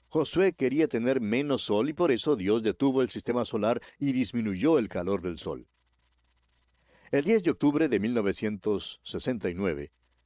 Josué quería tener menos sol y por eso Dios detuvo el sistema solar y disminuyó el calor del sol. El 10 de octubre de 1969,